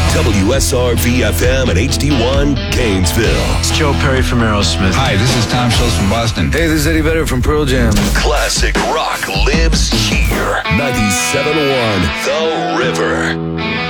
WSRV-FM and HD1 Gainesville. It's Joe Perry from Aerosmith. Hi, this is Tom Schultz from Boston. Hey, this is Eddie Vedder from Pearl Jam. Classic rock lives here. 97.1 The River.